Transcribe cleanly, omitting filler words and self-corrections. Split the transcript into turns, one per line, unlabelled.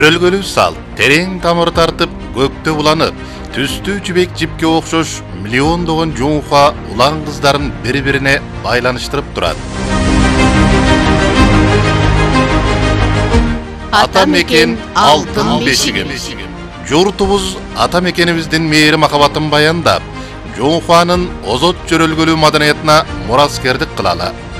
Жөрөлгөлүү сал терең тамыр тартып, көктө буланып, түстүү жибек жипке окшош миллиондогон жуңха улан кыздарын бири-бирине байланыштырып турат. Ата мекен алтын бешигimiz. Журтубуз ата мекенибиздин мээри махабатын баяндап, жуңханын озот жөрөлгөлүү маданиятына мураскердик кылалы.